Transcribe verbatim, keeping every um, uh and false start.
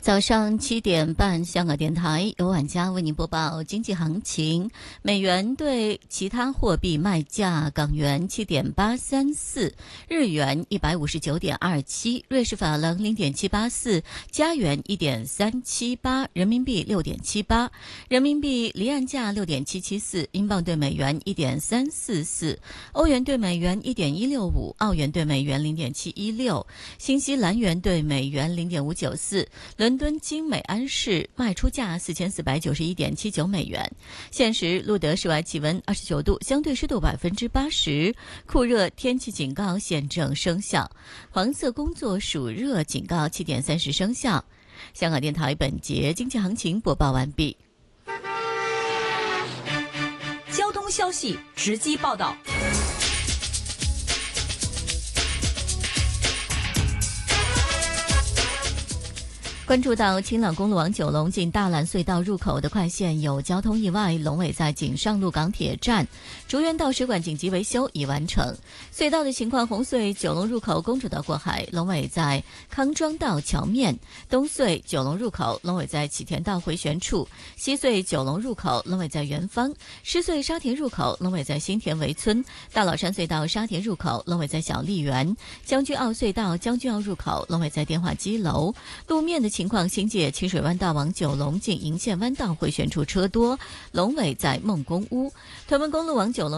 早上七点半，香港电台由晚佳为您播报经济行情。美元对其他货币卖价：港元七点八三四，日元一百五十九点二七，瑞士法郎零点七八四，加元一点三七八，人民币六点七八，人民币离岸价六点七七四，英镑对美元一点三四四，欧元对美元一点一六五，澳元对美元零点七一六，新西兰元对美元零点五九四。伦敦金美安市卖出价四千四百九十一点七九美元。现时路德室外气温二十九度，相对湿度百分之八十，酷热天气警告现正生效，黄色工作暑热警告七点三十生效。香港电台本节经济行情播报完毕。 交通消息直击报道。 关注到青朗公路往九龙进大榄隧道入口的快线有交通意外，龙尾在锦上路港铁站，竹园道水管紧急维修已完成。隧道的情况：红隧九龙入口公主道过海，龙尾在康庄道桥面；东隧九龙入口龙尾在启田道回旋处；西隧九龙入口龙尾在元芳；狮隧沙田入口龙尾在新田围村；大老山隧道沙田入口龙尾在小丽园；将军澳隧道将军澳入口龙尾在电话机楼。路面的情况：新界清水湾道往九龙进银线湾道回旋处车多，龙尾在梦公屋；屯门公路往九龙